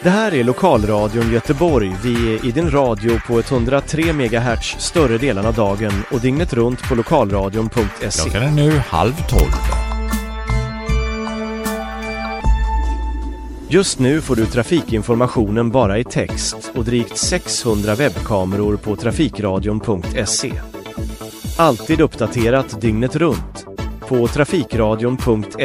Det här är Lokalradion Göteborg. Vi är i din radio på 103 MHz större delen av dagen och dygnet runt på lokalradion.se. Klockan är nu 11:30. Just nu får du trafikinformationen bara i text och drygt 600 webbkameror på trafikradion.se. Alltid uppdaterat dygnet runt på trafikradion.se.